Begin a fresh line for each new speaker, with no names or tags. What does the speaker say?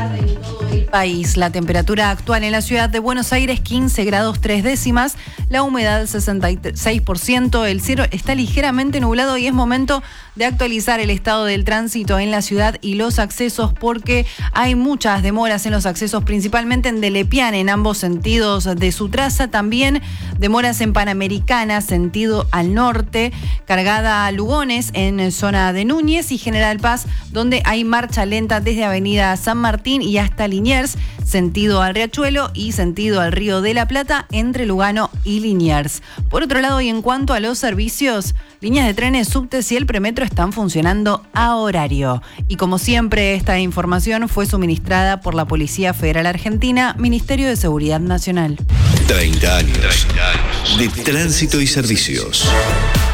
en todo el país. La temperatura actual en la ciudad de Buenos Aires, 15 grados 3 décimas, la humedad 66%, el cielo está ligeramente nublado y es momento de actualizar el estado del tránsito en la ciudad y los accesos porque hay muchas demoras en los accesos, principalmente en Delepiane, en ambos sentidos de su traza, también demoras en Panamericana, sentido al norte, cargada a Lugones en zona de Núñez y General Paz, donde hay marcha lenta desde Avenida San Martín y hasta Liniers, sentido al Riachuelo y sentido al Río de la Plata entre Lugano y Liniers. Por otro lado, y en cuanto a los servicios, líneas de trenes, subtes y el premetro están funcionando a horario. Y como siempre, esta información fue suministrada por la Policía Federal Argentina, Ministerio de Seguridad Nacional.
30 años de tránsito y servicios.